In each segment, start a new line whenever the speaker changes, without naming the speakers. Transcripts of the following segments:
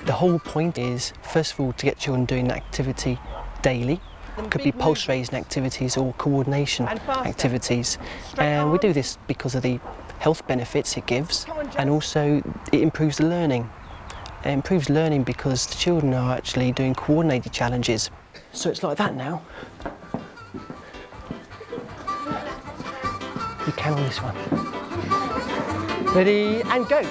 The whole point is, first of all, to get children doing that activity daily. It could be pulse-raising activities or coordination activities. And we do this because of the health benefits it gives, and also it improves the learning. It improves learning because the children are actually doing coordinated challenges. So it's like that now. You can on this one. Ready, and go!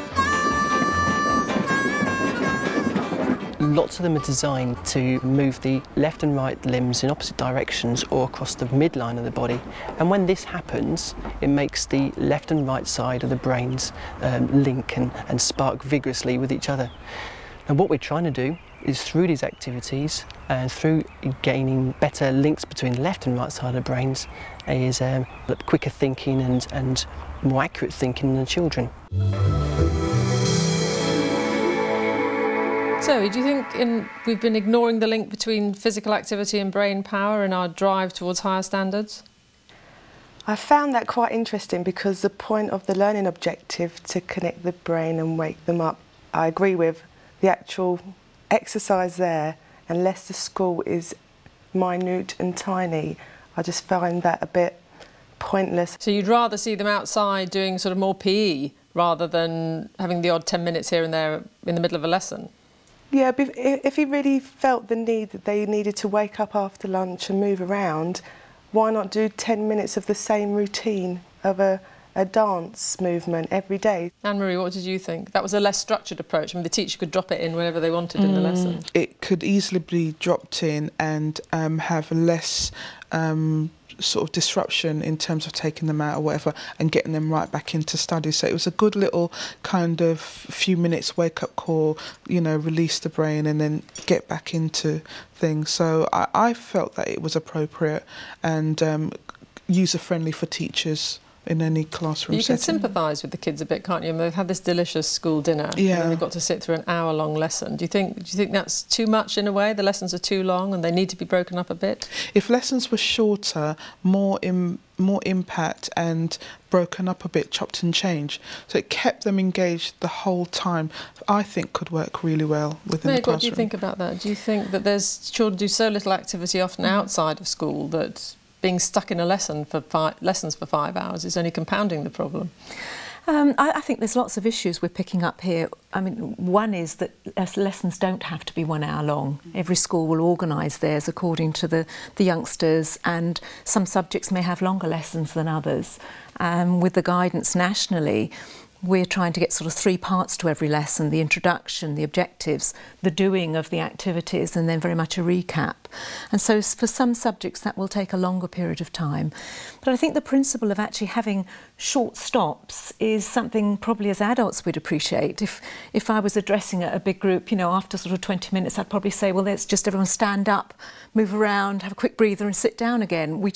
Lots of them are designed to move the left and right limbs in opposite directions or across the midline of the body. And when this happens, it makes the left and right side of the brains link and spark vigorously with each other. And what we're trying to do is, through these activities and through gaining better links between the left and right side of the brains, is quicker thinking and more accurate thinking in the children.
So, do you think we've been ignoring the link between physical activity and brain power in our drive towards higher standards?
I found that quite interesting, because the point of the learning objective to connect the brain and wake them up, I agree with. The actual exercise there, unless the school is minute and tiny, I just find that a bit pointless.
So you'd rather see them outside doing sort of more PE rather than having the odd 10 minutes here and there in the middle of a lesson?
Yeah, but if he really felt the need that they needed to wake up after lunch and move around, why not do 10 minutes of the same routine of a dance movement every day?
Anne-Marie, what did you think? That was a less structured approach. I mean, the teacher could drop it in whenever they wanted in the lesson.
It could easily be dropped in and have less sort of disruption in terms of taking them out or whatever and getting them right back into study. So it was a good little kind of few minutes wake-up call, you know, release the brain and then get back into things. So I felt that it was appropriate and user-friendly for teachers in any classroom setting.
You can sympathise with the kids a bit, can't you? I mean, they've had this delicious school dinner,
yeah,
and then they've got to sit through an hour-long lesson. Do you think that's too much in a way? The lessons are too long and they need to be broken up a bit?
If lessons were shorter, more impact and broken up a bit, chopped and changed, so it kept them engaged the whole time, I think could work really well within the classroom.
What do you think about that? Do you think that there's children do so little activity often outside of school that being stuck in a lesson for lessons for 5 hours is only compounding the problem?
I think there's lots of issues we're picking up here. I mean, one is that lessons don't have to be 1 hour long. Every school will organise theirs according to the youngsters, and some subjects may have longer lessons than others. With the guidance nationally, we're trying to get sort of 3 parts to every lesson: the introduction, the objectives, the doing of the activities, and then very much a recap. And so for some subjects that will take a longer period of time. But I think the principle of actually having short stops is something probably as adults we'd appreciate. If I was addressing a big group, you know, after sort of 20 minutes, I'd probably say, well, let's just everyone stand up, move around, have a quick breather and sit down again. We